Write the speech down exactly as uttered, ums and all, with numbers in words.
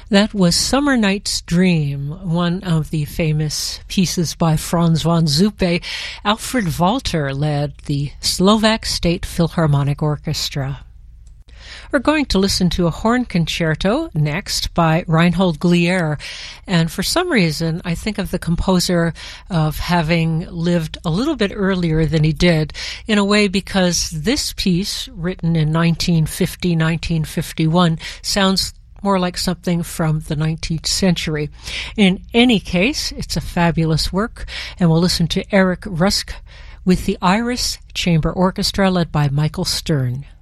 That was Summer Night's Dream, one of the famous pieces by Franz von Zuppe. Alfred Walter led the Slovak State Philharmonic Orchestra. We're going to listen to a horn concerto next by Reinhold Glier. And for some reason, I think of the composer of having lived a little bit earlier than he did, in a way because this piece, written in nineteen fifty, nineteen fifty-one, sounds more like something from the nineteenth century. In any case, it's a fabulous work, and we'll listen to Eric Rusk with the Iris Chamber Orchestra led by Michael Stern.